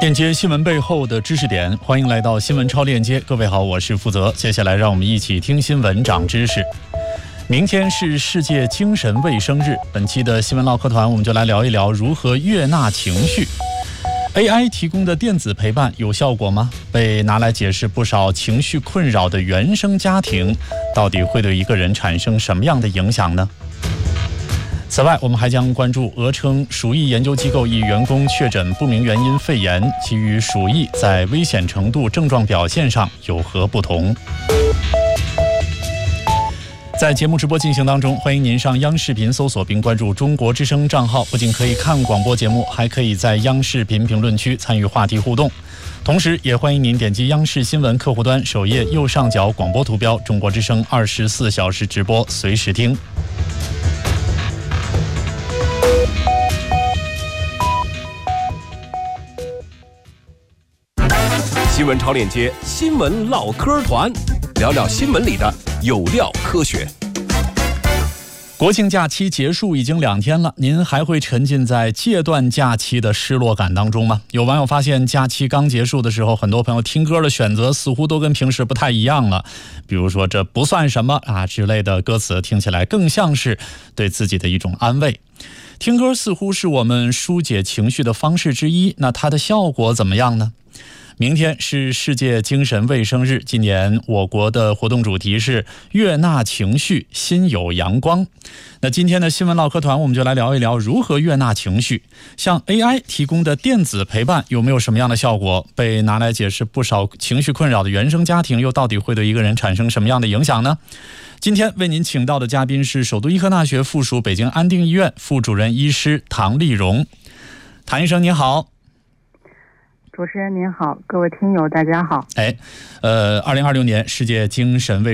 链接新闻背后的知识点，欢迎来到新闻超链接。各位好，我是负责。接下来让我们一起听新闻长知识。明天是世界精神卫生日，本期的新闻唠嗑团我们就来聊一聊如何悦纳情绪。AI 提供的电子陪伴有效果吗？被拿来解释不少情绪困扰的原生家庭，到底会对一个人产生什么样的影响呢？此外，我们还将关注俄称鼠疫研究机构一员工确诊不明原因肺炎，其与鼠疫在危险程度、症状表现上有何不同？在节目直播进行当中，欢迎您上央视频搜索并关注中国之声账号，不仅可以看广播节目，还可以在央视频评论区参与话题互动。同时也欢迎您点击央视新闻客户端首页右上角广播图标中国之声24小时直播，随时听。 新闻超链接，新闻唠嗑团，聊聊新闻里的有料科学。 国庆假期结束已经2天了，您还会沉浸在戒断假期的失落感当中吗？有网友发现，假期刚结束的时候，很多朋友听歌的选择似乎都跟平时不太一样了。比如说这不算什么啊之类的歌词，听起来更像是对自己的一种安慰。听歌似乎是我们疏解情绪的方式之一，那它的效果怎么样呢？明天是世界精神卫生日，今年我国的活动主题是悦纳情绪，心有阳光。那今天的新闻唠嗑团，我们就来聊一聊如何悦纳情绪。像 AI 提供的电子陪伴有没有什么样的效果？被拿来解释不少情绪困扰的原生家庭，又到底会对一个人产生什么样的影响呢？今天为您请到的嘉宾是首都医科大学附属北京安定医院副主任医师唐丽蓉。谭医生您好。 主持人您好，各位听友大家好。 2026年世界精神卫